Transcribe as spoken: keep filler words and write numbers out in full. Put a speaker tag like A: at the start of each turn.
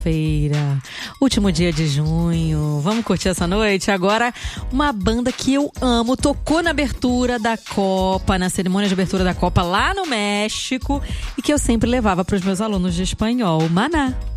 A: Feira, último dia de junho, vamos curtir essa noite? Agora, uma banda que eu amo, tocou na abertura da Copa, na cerimônia de abertura da Copa lá no México e que eu sempre levava para os meus alunos de espanhol, Maná.